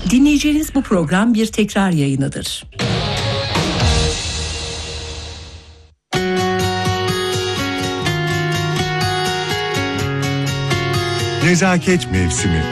Dinleyeceğiniz bu program bir tekrar yayınıdır. Nezaket Mevsimi.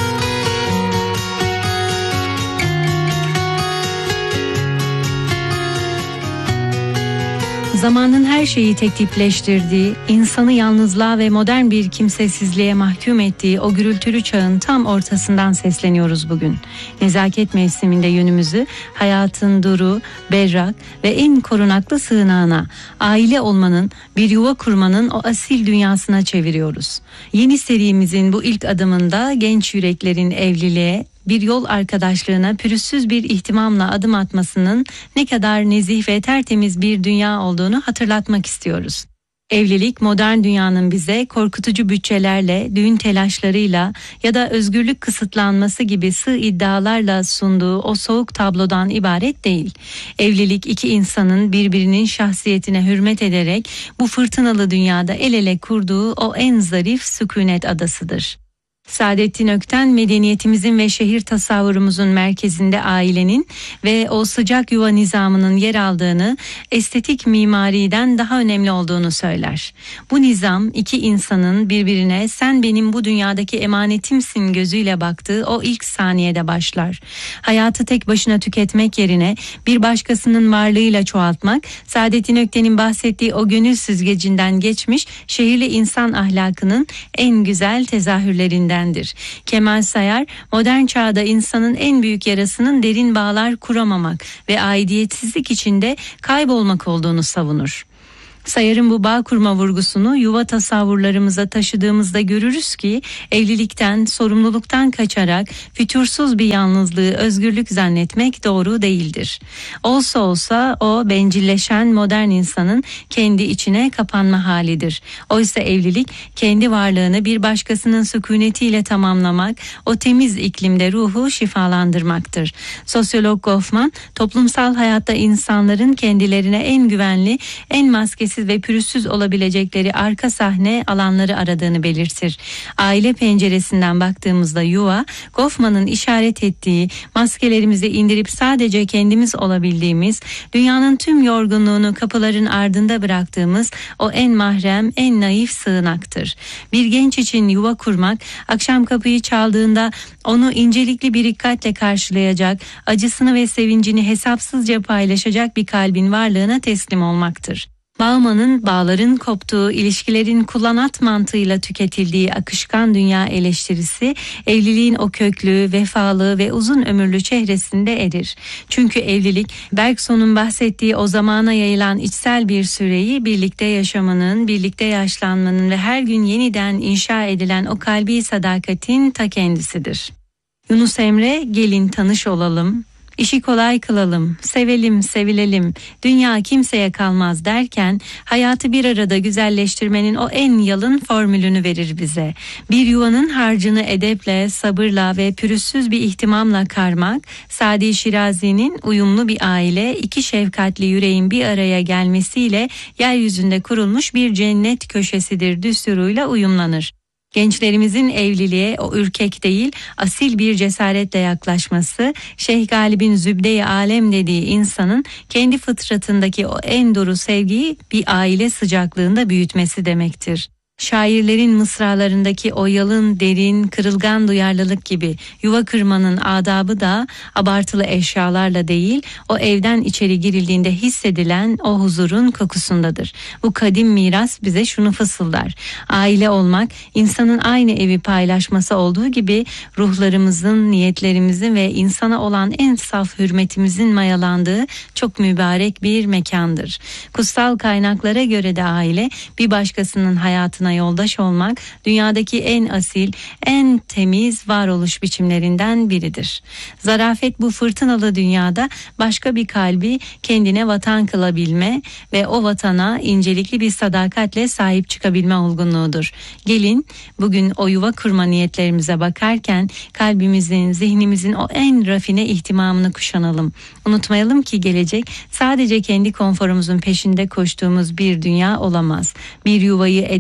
Zamanın her şeyi tek tipleştirdiği, insanı yalnızlığa ve modern bir kimsesizliğe mahkum ettiği o gürültülü çağın tam ortasından sesleniyoruz bugün. Nezaket mevsiminde yönümüzü hayatın duru, berrak ve en korunaklı sığınağına, aile olmanın, bir yuva kurmanın o asil dünyasına çeviriyoruz. Yeni serimizin bu ilk adımında genç yüreklerin evliliğe, bir yol arkadaşlığına pürüzsüz bir ihtimamla adım atmasının ne kadar nezih ve tertemiz bir dünya olduğunu hatırlatmak istiyoruz. Evlilik modern dünyanın bize korkutucu bütçelerle, düğün telaşlarıyla ya da özgürlük kısıtlanması gibi sığ iddialarla sunduğu o soğuk tablodan ibaret değil. Evlilik iki insanın birbirinin şahsiyetine hürmet ederek bu fırtınalı dünyada el ele kurduğu o en zarif sükunet adasıdır. Saadettin Ökten, medeniyetimizin ve şehir tasavvurumuzun merkezinde ailenin ve o sıcak yuva nizamının yer aldığını, estetik mimariden daha önemli olduğunu söyler. Bu nizam iki insanın birbirine sen benim bu dünyadaki emanetimsin gözüyle baktığı o ilk saniyede başlar. Hayatı tek başına tüketmek yerine bir başkasının varlığıyla çoğaltmak, Saadettin Ökten'in bahsettiği o gönül süzgecinden geçmiş şehirli insan ahlakının en güzel tezahürlerinden. Kemal Sayar, modern çağda insanın en büyük yarasının derin bağlar kuramamak ve aidiyetsizlik içinde kaybolmak olduğunu savunur. Sayar'ın bu bağ kurma vurgusunu yuva tasavvurlarımıza taşıdığımızda görürüz ki evlilikten, sorumluluktan kaçarak fütursuz bir yalnızlığı özgürlük zannetmek doğru değildir. Olsa olsa o bencilleşen modern insanın kendi içine kapanma halidir. Oysa evlilik kendi varlığını bir başkasının sükunetiyle tamamlamak, o temiz iklimde ruhu şifalandırmaktır. Sosyolog Goffman, toplumsal hayatta insanların kendilerine en güvenli, en maskesiz ve pürüzsüz olabilecekleri arka sahne alanları aradığını belirtir. Aile penceresinden baktığımızda yuva, Goffman'ın işaret ettiği maskelerimizi indirip sadece kendimiz olabildiğimiz, dünyanın tüm yorgunluğunu kapıların ardında bıraktığımız o en mahrem, en naif sığınaktır. Bir genç için yuva kurmak, akşam kapıyı çaldığında onu incelikli bir dikkatle karşılayacak, acısını ve sevincini hesapsızca paylaşacak bir kalbin varlığına teslim olmaktır. Bauman'ın bağların koptuğu, ilişkilerin kullanat mantığıyla tüketildiği akışkan dünya eleştirisi, evliliğin o köklü, vefalı ve uzun ömürlü çehresinde erir. Çünkü evlilik, Bergson'un bahsettiği o zamana yayılan içsel bir süreyi, birlikte yaşamanın, birlikte yaşlanmanın ve her gün yeniden inşa edilen o kalbi sadakatin ta kendisidir. Yunus Emre, gelin tanış olalım, İşi kolay kılalım, sevelim, sevilelim, dünya kimseye kalmaz derken hayatı bir arada güzelleştirmenin o en yalın formülünü verir bize. Bir yuvanın harcını edeple, sabırla ve pürüzsüz bir ihtimamla karmak, Sadi Şirazi'nin uyumlu bir aile, iki şefkatli yüreğin bir araya gelmesiyle yeryüzünde kurulmuş bir cennet köşesidir düsturuyla uyumlanır. Gençlerimizin evliliğe o ürkek değil, asil bir cesaretle yaklaşması, Şeyh Galip'in Zübde-i Alem dediği insanın kendi fıtratındaki o en doğru sevgiyi bir aile sıcaklığında büyütmesi demektir. Şairlerin mısralarındaki o yalın, derin, kırılgan duyarlılık gibi yuva kırmanın adabı da abartılı eşyalarla değil, o evden içeri girildiğinde hissedilen o huzurun kokusundadır. Bu kadim miras bize şunu fısıldar: aile olmak, insanın aynı evi paylaşması olduğu gibi ruhlarımızın, niyetlerimizin ve insana olan en saf hürmetimizin mayalandığı çok mübarek bir mekandır. Kutsal kaynaklara göre de aile, bir başkasının hayatına yoldaş olmak, dünyadaki en asil, en temiz varoluş biçimlerinden biridir. Zarafet bu fırtınalı dünyada başka bir kalbi kendine vatan kılabilme ve o vatana incelikli bir sadakatle sahip çıkabilme olgunluğudur. Gelin bugün o yuva kurma niyetlerimize bakarken kalbimizin, zihnimizin o en rafine ihtimamını kuşanalım. Unutmayalım ki gelecek sadece kendi konforumuzun peşinde koştuğumuz bir dünya olamaz. Bir yuvayı edeple,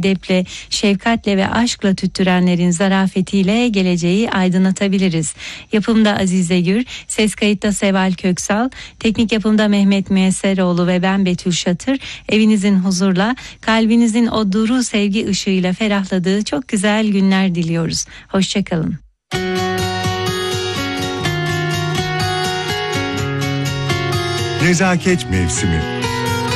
ve şefkatle ve aşkla tüttürenlerin zarafetiyle geleceği aydınlatabiliriz. Yapımda Azize Gür, ses kayıtta Seval Köksal, teknik yapımda Mehmet Müesseroğlu ve ben Betül Şatır. Evinizin huzurla, kalbinizin o duru sevgi ışığıyla ferahladığı çok güzel günler diliyoruz. Hoşçakalın. Nezaket mevsimi.